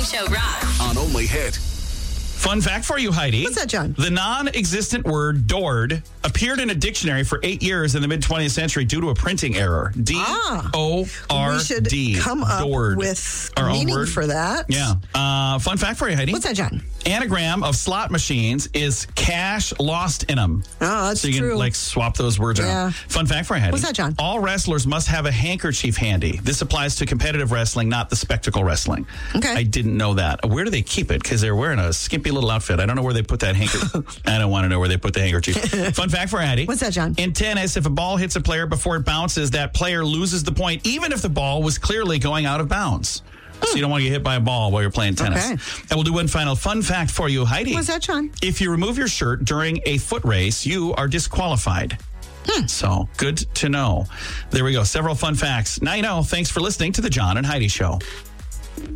Show rocks. On Only Hit. Fun fact for you, Heidi. What's that, John? The non-existent word "doored" appeared in a dictionary for 8 years in the mid-20th century due to a printing error. D-O-R-D. We should come up Doored. with Our own meaning word. for that. Yeah. Fun fact for you, Heidi. What's that, John? Anagram of slot machines is cash lost in them. Oh, that's so you true. can swap those words Yeah. around. Fun fact for you, Heidi. What's that, John? All wrestlers must have a handkerchief handy. This applies to competitive wrestling, not the spectacle wrestling. Okay. I didn't know that. Where do they keep it? Because they're wearing a skimpy little outfit. I don't know where they put that handkerchief. I don't want to know where they put the handkerchief. Fun fact for you, Heidi. What's that, John? In tennis, if a ball hits a player before it bounces, that player loses the point, even if the ball was clearly going out of bounds. So you don't want to get hit by a ball while you're playing tennis. Okay. And we'll do one final fun fact for you, Heidi. What's that, John? If you remove your shirt during a foot race, you are disqualified. So good to know. There we go. Several fun facts. Now you know. Thanks for listening to the John and Heidi Show.